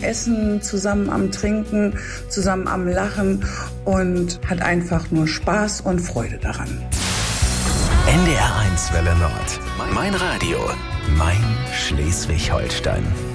Essen, zusammen am Trinken, zusammen am Lachen und hat einfach nur Spaß und Freude daran. NDR 1 Welle Nord. Mein Radio. Mein Schleswig-Holstein.